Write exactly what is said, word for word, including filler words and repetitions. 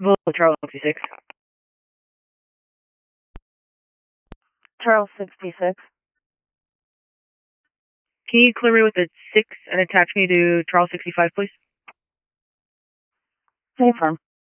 Vol Charles sixty-six. Charles sixty-six. Can you clear me with the six and attach me to Charles sixty-five, please? Confirm.